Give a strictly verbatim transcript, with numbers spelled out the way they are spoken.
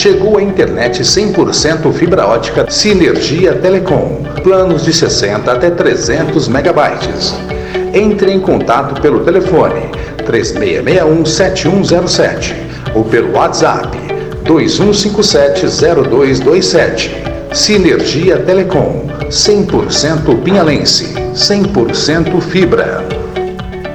Chegou a internet cem por cento fibra ótica Sinergia Telecom. Planos de sessenta até trezentos megabytes. Entre em contato pelo telefone três seis seis um, sete um zero sete ou pelo WhatsApp dois um cinco sete zero dois dois sete. Sinergia Telecom, cem por cento pinhalense, cem por cento fibra.